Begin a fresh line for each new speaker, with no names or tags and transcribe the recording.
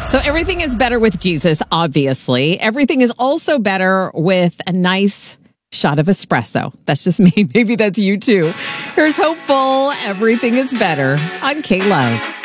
So everything is better with Jesus, obviously. Everything is also better with a nice shot of espresso. That's just me. Maybe that's you too. Here's hopeful. Everything is better on K-Love.